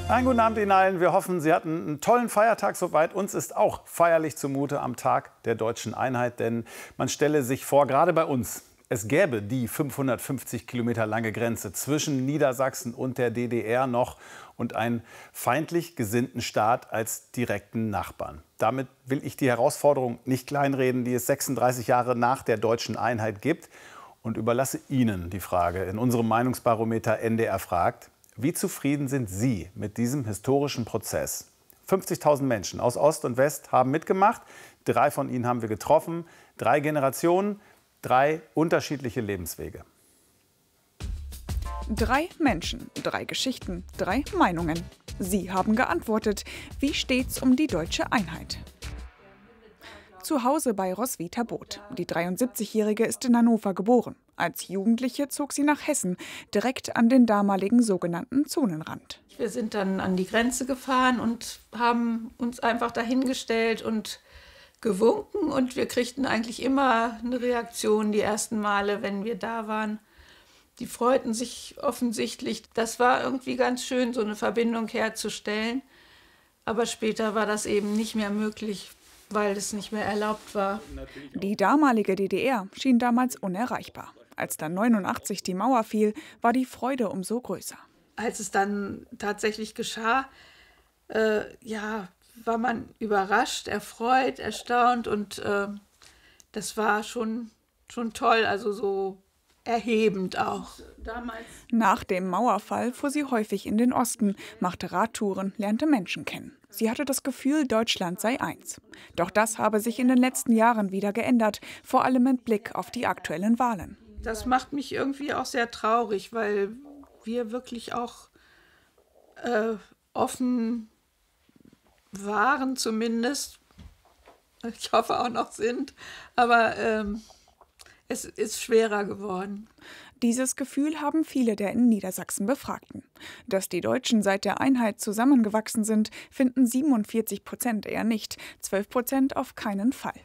Einen guten Abend Ihnen allen. Wir hoffen, Sie hatten einen tollen Feiertag soweit. Uns ist auch feierlich zumute am Tag der deutschen Einheit, denn man stelle sich vor, gerade bei uns, es gäbe die 550 Kilometer lange Grenze zwischen Niedersachsen und der DDR noch und einen feindlich gesinnten Staat als direkten Nachbarn. Damit will ich die Herausforderung nicht kleinreden, die es 36 Jahre nach der deutschen Einheit gibt, und überlasse Ihnen die Frage in unserem Meinungsbarometer NDR fragt: Wie zufrieden sind Sie mit diesem historischen Prozess? 50.000 Menschen aus Ost und West haben mitgemacht. 3 von ihnen haben wir getroffen. 3 Generationen, 3 unterschiedliche Lebenswege. 3 Menschen, 3 Geschichten, 3 Meinungen. Sie haben geantwortet. Wie steht's um die deutsche Einheit? Zu Hause bei Roswitha Both. Die 73-Jährige ist in Hannover geboren. Als Jugendliche zog sie nach Hessen, direkt an den damaligen sogenannten Zonenrand. Wir sind dann an die Grenze gefahren und haben uns einfach dahingestellt und gewunken. Und wir kriegten eigentlich immer eine Reaktion die ersten Male, wenn wir da waren. Die freuten sich offensichtlich. Das war irgendwie ganz schön, so eine Verbindung herzustellen. Aber später war das eben nicht mehr möglich, weil es nicht mehr erlaubt war. Die damalige DDR schien damals unerreichbar. Als dann 89 die Mauer fiel, war die Freude umso größer. Als es dann tatsächlich geschah, war man überrascht, erfreut, erstaunt und das war schon toll, also so erhebend auch. Damals. Nach dem Mauerfall fuhr sie häufig in den Osten, machte Radtouren, lernte Menschen kennen. Sie hatte das Gefühl, Deutschland sei eins. Doch das habe sich in den letzten Jahren wieder geändert, vor allem mit Blick auf die aktuellen Wahlen. Das macht mich irgendwie auch sehr traurig, weil wir wirklich auch offen waren zumindest. Ich hoffe auch noch sind, aber es ist schwerer geworden. Dieses Gefühl haben viele der in Niedersachsen Befragten. Dass die Deutschen seit der Einheit zusammengewachsen sind, finden 47% eher nicht, 12% auf keinen Fall.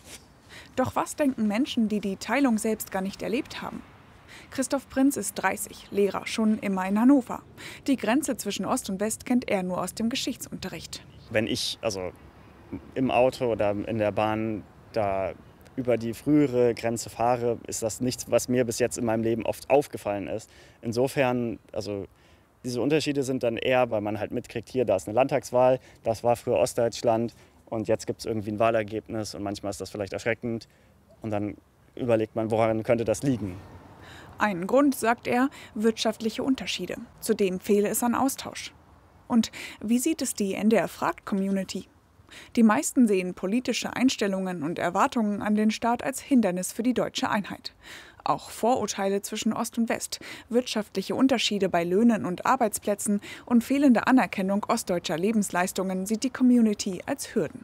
Doch was denken Menschen, die die Teilung selbst gar nicht erlebt haben? Christoph Prinz ist 30, Lehrer, schon immer in Hannover. Die Grenze zwischen Ost und West kennt er nur aus dem Geschichtsunterricht. Wenn ich im Auto oder in der Bahn da über die frühere Grenze fahre, ist das nichts, was mir bis jetzt in meinem Leben oft aufgefallen ist. Insofern, diese Unterschiede sind dann eher, weil man halt mitkriegt, hier, da ist eine Landtagswahl, das war früher Ostdeutschland und jetzt gibt es irgendwie ein Wahlergebnis und manchmal ist das vielleicht erschreckend und dann überlegt man, woran könnte das liegen. Ein Grund, sagt er, wirtschaftliche Unterschiede. Zudem fehle es an Austausch. Und wie sieht es die NDR-Fragt-Community? Die meisten sehen politische Einstellungen und Erwartungen an den Staat als Hindernis für die deutsche Einheit. Auch Vorurteile zwischen Ost und West, wirtschaftliche Unterschiede bei Löhnen und Arbeitsplätzen und fehlende Anerkennung ostdeutscher Lebensleistungen sieht die Community als Hürden.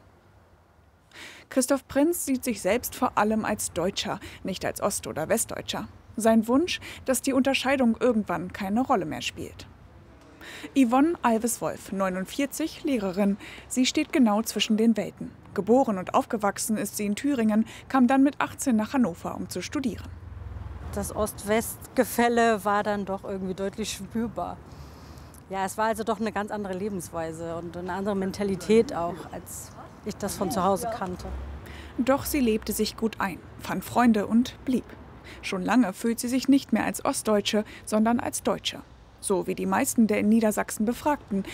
Christoph Prinz sieht sich selbst vor allem als Deutscher, nicht als Ost- oder Westdeutscher. Sein Wunsch, dass die Unterscheidung irgendwann keine Rolle mehr spielt. Yvonne Alves-Wolf, 49, Lehrerin. Sie steht genau zwischen den Welten. Geboren und aufgewachsen ist sie in Thüringen, kam dann mit 18 nach Hannover, um zu studieren. Das Ost-West-Gefälle war dann doch irgendwie deutlich spürbar. Ja, es war also doch eine ganz andere Lebensweise und eine andere Mentalität auch, als ich das von zu Hause kannte. Doch sie lebte sich gut ein, fand Freunde und blieb. Schon lange fühlt sie sich nicht mehr als Ostdeutsche, sondern als Deutsche. So wie die meisten der in Niedersachsen Befragten.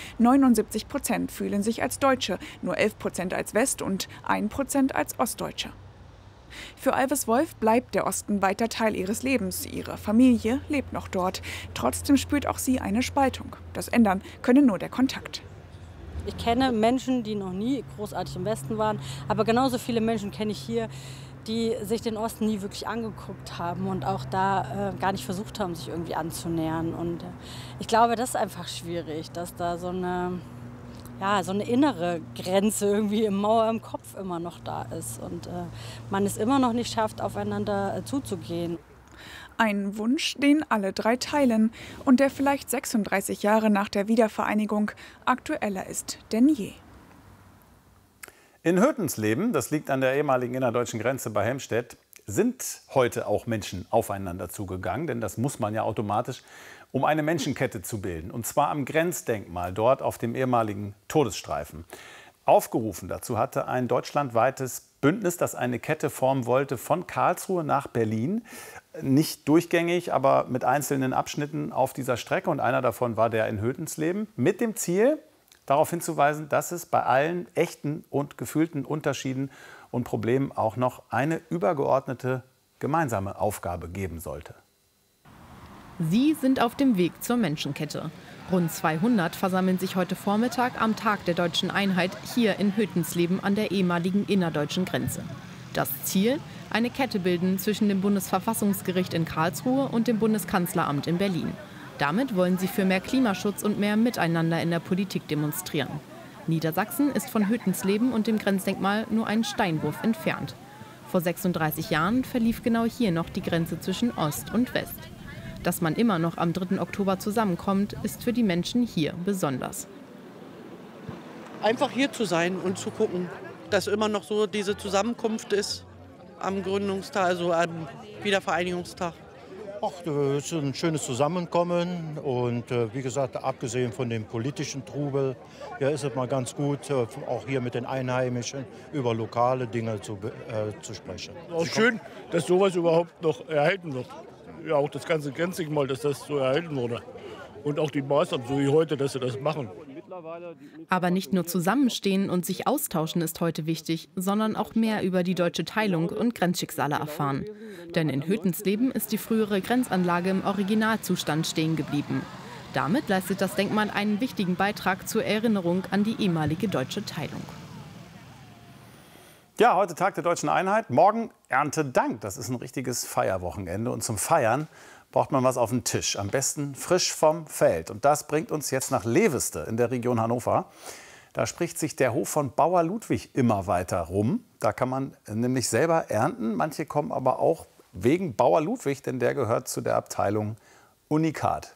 79% fühlen sich als Deutsche, nur 11% als West- und 1% als Ostdeutsche. Für Alves-Wolf bleibt der Osten weiter Teil ihres Lebens. Ihre Familie lebt noch dort. Trotzdem spürt auch sie eine Spaltung. Das ändern könne nur der Kontakt. Ich kenne Menschen, die noch nie großartig im Westen waren, aber genauso viele Menschen kenne ich hier, die sich den Osten nie wirklich angeguckt haben und auch da gar nicht versucht haben, sich irgendwie anzunähern. Und ich glaube, das ist einfach schwierig, dass da so eine innere Grenze irgendwie im Mauer im Kopf immer noch da ist und man es immer noch nicht schafft, aufeinander zuzugehen. Ein Wunsch, den alle 3 teilen und der vielleicht 36 Jahre nach der Wiedervereinigung aktueller ist denn je. In Hötensleben, das liegt an der ehemaligen innerdeutschen Grenze bei Helmstedt, sind heute auch Menschen aufeinander zugegangen, denn das muss man ja automatisch. um eine Menschenkette zu bilden. Und zwar am Grenzdenkmal, dort auf dem ehemaligen Todesstreifen. Aufgerufen dazu hatte ein deutschlandweites Bündnis, das eine Kette formen wollte von Karlsruhe nach Berlin. Nicht durchgängig, aber mit einzelnen Abschnitten auf dieser Strecke. Und einer davon war der in Hötensleben. Mit dem Ziel, darauf hinzuweisen, dass es bei allen echten und gefühlten Unterschieden und Problemen auch noch eine übergeordnete gemeinsame Aufgabe geben sollte. Sie sind auf dem Weg zur Menschenkette. Rund 200 versammeln sich heute Vormittag am Tag der Deutschen Einheit hier in Hötensleben an der ehemaligen innerdeutschen Grenze. Das Ziel? Eine Kette bilden zwischen dem Bundesverfassungsgericht in Karlsruhe und dem Bundeskanzleramt in Berlin. Damit wollen sie für mehr Klimaschutz und mehr Miteinander in der Politik demonstrieren. Niedersachsen ist von Hötensleben und dem Grenzdenkmal nur einen Steinwurf entfernt. Vor 36 Jahren verlief genau hier noch die Grenze zwischen Ost und West. Dass man immer noch am 3. Oktober zusammenkommt, ist für die Menschen hier besonders. Einfach hier zu sein und zu gucken, dass immer noch so diese Zusammenkunft ist am Gründungstag, also am Wiedervereinigungstag. Ach, es ist ein schönes Zusammenkommen und wie gesagt, abgesehen von dem politischen Trubel, ja, ist es mal ganz gut, auch hier mit den Einheimischen über lokale Dinge zu sprechen. Auch schön, dass sowas überhaupt noch erhalten wird. Ja, auch das ganze Grenzdenkmal, dass das so erhalten wurde. Und auch die Maßnahmen, so wie heute, dass sie das machen. Aber nicht nur zusammenstehen und sich austauschen ist heute wichtig, sondern auch mehr über die deutsche Teilung und Grenzschicksale erfahren. Denn in Hötensleben ist die frühere Grenzanlage im Originalzustand stehen geblieben. Damit leistet das Denkmal einen wichtigen Beitrag zur Erinnerung an die ehemalige deutsche Teilung. Ja, heute Tag der Deutschen Einheit, morgen Erntedank. Das ist ein richtiges Feierwochenende. Und zum Feiern braucht man was auf den Tisch. Am besten frisch vom Feld. Und das bringt uns jetzt nach Leveste in der Region Hannover. Da spricht sich der Hof von Bauer Ludwig immer weiter rum. Da kann man nämlich selber ernten. Manche kommen aber auch wegen Bauer Ludwig, denn der gehört zu der Abteilung Unikat.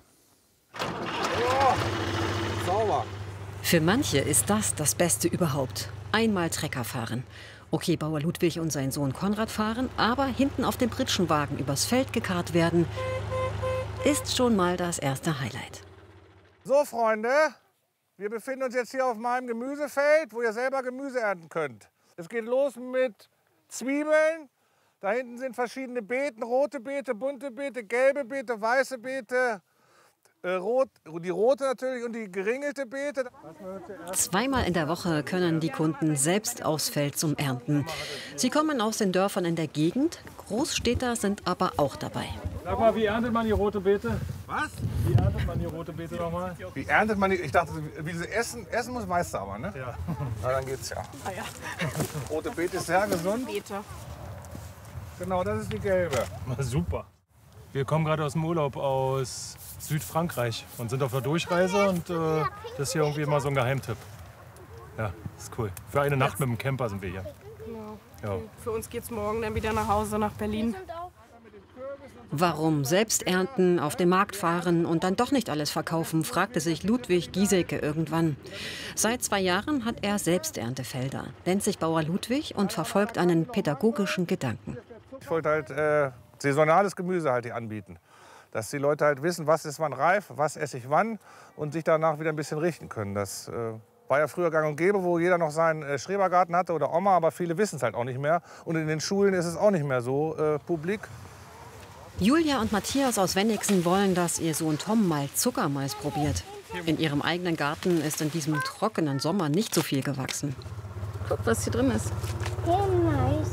Für manche ist das Beste überhaupt. Einmal Trecker fahren. Okay, Bauer Ludwig und sein Sohn Konrad fahren, aber hinten auf dem Pritschenwagen übers Feld gekarrt werden, ist schon mal das erste Highlight. So, Freunde, wir befinden uns jetzt hier auf meinem Gemüsefeld, wo ihr selber Gemüse ernten könnt. Es geht los mit Zwiebeln. Da hinten sind verschiedene Beeten, rote Beete, bunte Beete, gelbe Beete, weiße Beete, die rote natürlich und die geringelte Beete. Zweimal in der Woche können die Kunden selbst aufs Feld zum Ernten. Sie kommen aus den Dörfern in der Gegend, Großstädter sind aber auch dabei. Sag mal, wie erntet man die rote Beete? Was? Wie erntet man die rote Beete nochmal? Wie erntet man die? Ich dachte, wie sie essen muss weißt du aber, ne? Ja. Na, dann geht's ja. Ah, ja. Rote Beete ist sehr gesund. Beete. Genau, das ist die gelbe. Super. Wir kommen gerade aus dem Urlaub aus Südfrankreich und sind auf der Durchreise und das ist hier irgendwie immer so ein Geheimtipp. Ja, ist cool. Für eine Nacht mit dem Camper sind wir hier. Genau. Ja. Für uns geht's morgen dann wieder nach Hause, nach Berlin. Warum selbst ernten, auf den Markt fahren und dann doch nicht alles verkaufen, fragte sich Ludwig Giesecke irgendwann. Seit 2 Jahren hat er Selbsterntefelder, nennt sich Bauer Ludwig und verfolgt einen pädagogischen Gedanken. Ich wollte halt saisonales Gemüse halt hier anbieten. Dass die Leute halt wissen, was ist wann reif, was esse ich wann und sich danach wieder ein bisschen richten können. Das war ja früher gang und gäbe, wo jeder noch seinen Schrebergarten hatte oder Oma, aber viele wissen es halt auch nicht mehr. Und in den Schulen ist es auch nicht mehr so publik. Julia und Matthias aus Wenigsen wollen, dass ihr Sohn Tom mal Zuckermais probiert. In ihrem eigenen Garten ist in diesem trockenen Sommer nicht so viel gewachsen. Guck, was hier drin ist. Mais.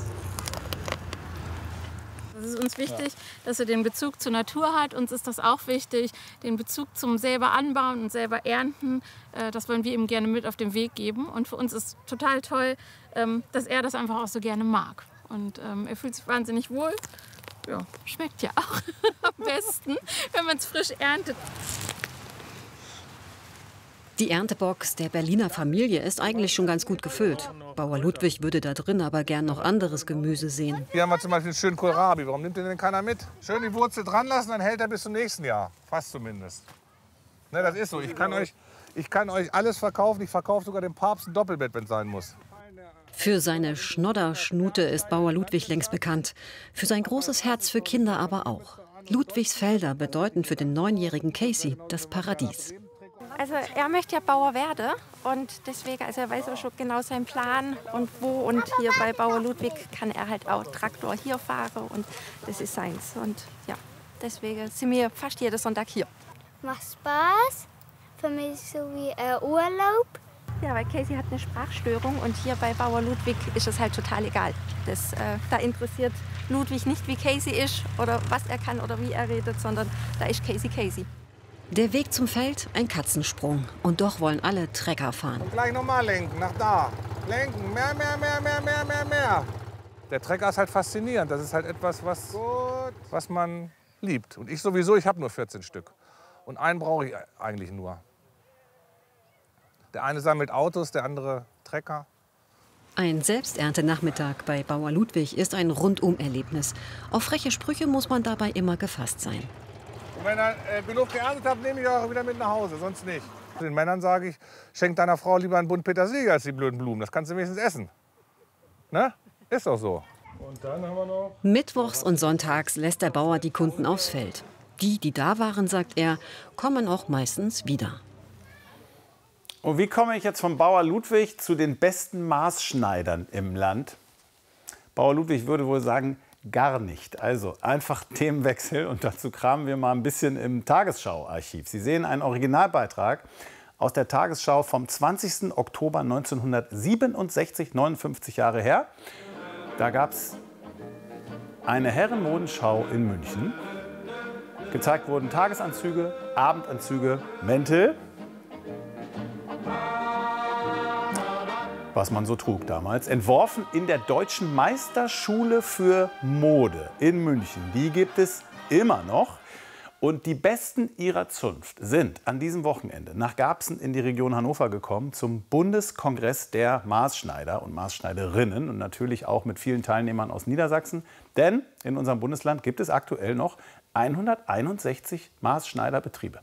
Es ist uns wichtig, dass er den Bezug zur Natur hat. Uns ist das auch wichtig, den Bezug zum selber anbauen und selber ernten. Das wollen wir ihm gerne mit auf den Weg geben. Und für uns ist total toll, dass er das einfach auch so gerne mag. Und er fühlt sich wahnsinnig wohl. Ja, schmeckt ja auch am besten, wenn man es frisch erntet. Die Erntebox der Berliner Familie ist eigentlich schon ganz gut gefüllt. Bauer Ludwig würde da drin aber gern noch anderes Gemüse sehen. Hier haben wir zum Beispiel einen schönen Kohlrabi. Warum nimmt den denn keiner mit? Schön die Wurzel dran lassen, dann hält er bis zum nächsten Jahr. Fast zumindest. Ne, das ist so. Ich kann euch alles verkaufen. Ich verkaufe sogar dem Papst ein Doppelbett, wenn es sein muss. Für seine Schnodderschnute ist Bauer Ludwig längst bekannt. Für sein großes Herz für Kinder aber auch. Ludwigs Felder bedeuten für den 9-jährigen Casey das Paradies. Also er möchte ja Bauer werden und deswegen, also er weiß auch schon genau seinen Plan und wo. Und hier bei Bauer Ludwig kann er halt auch Traktor hier fahren und das ist seins. Und ja, deswegen sind wir fast jeden Sonntag hier. Macht Spaß, für mich so wie Urlaub. Ja, weil Casey hat eine Sprachstörung und hier bei Bauer Ludwig ist es halt total egal. Da interessiert Ludwig nicht, wie Casey ist oder was er kann oder wie er redet, sondern da ist Casey Casey. Der Weg zum Feld, ein Katzensprung. Und doch wollen alle Trecker fahren. Und gleich nochmal lenken, nach da. Lenken, mehr. Der Trecker ist halt faszinierend. Das ist halt etwas, was man liebt. Und ich sowieso, ich habe nur 14 Stück. Und einen brauche ich eigentlich nur. Der eine sammelt Autos, der andere Trecker. Ein Selbsterntenachmittag bei Bauer Ludwig ist ein Rundum-Erlebnis. Auf freche Sprüche muss man dabei immer gefasst sein. Und wenn er genug geerntet hat, nehme ich auch wieder mit nach Hause, sonst nicht. Den Männern sage ich, schenk deiner Frau lieber einen Bund Petersilie als die blöden Blumen. Das kannst du wenigstens essen. Ne? Ist doch so. Und dann haben wir noch Mittwochs und sonntags lässt der Bauer die Kunden aufs Feld. Die da waren, sagt er, kommen auch meistens wieder. Und wie komme ich jetzt vom Bauer Ludwig zu den besten Maßschneidern im Land? Bauer Ludwig würde wohl sagen, gar nicht. Also einfach Themenwechsel und dazu kramen wir mal ein bisschen im Tagesschau-Archiv. Sie sehen einen Originalbeitrag aus der Tagesschau vom 20. Oktober 1967, 59 Jahre her. Da gab es eine Herrenmodenschau in München. Gezeigt wurden Tagesanzüge, Abendanzüge, Mäntel. Was man so trug damals. Entworfen in der Deutschen Meisterschule für Mode in München. Die gibt es immer noch. Und die Besten ihrer Zunft sind an diesem Wochenende nach Garbsen in die Region Hannover gekommen zum Bundeskongress der Maßschneider und Maßschneiderinnen und natürlich auch mit vielen Teilnehmern aus Niedersachsen. Denn in unserem Bundesland gibt es aktuell noch 161 Maßschneiderbetriebe.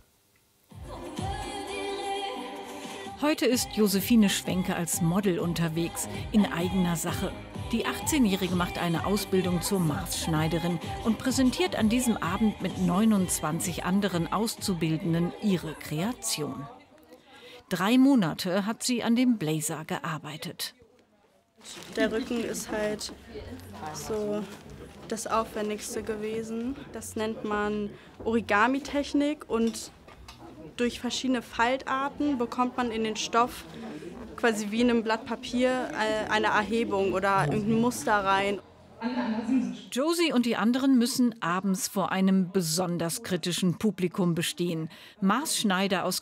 Heute ist Josephine Schwenke als Model unterwegs, in eigener Sache. Die 18-Jährige macht eine Ausbildung zur Maßschneiderin und präsentiert an diesem Abend mit 29 anderen Auszubildenden ihre Kreation. 3 Monate hat sie an dem Blazer gearbeitet. Der Rücken ist halt so das Aufwendigste gewesen. Das nennt man Origami-Technik und durch verschiedene Faltarten bekommt man in den Stoff quasi wie in einem Blatt Papier eine Erhebung oder irgendein Muster rein. Josie und die anderen müssen abends vor einem besonders kritischen Publikum bestehen. Maßschneider aus